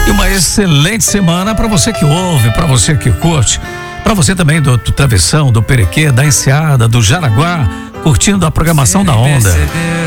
E uma excelente semana para você que ouve, para você que curte, para você também do Travessão, do Perequê, da Enseada, do Jaraguá, curtindo a programação da Onda.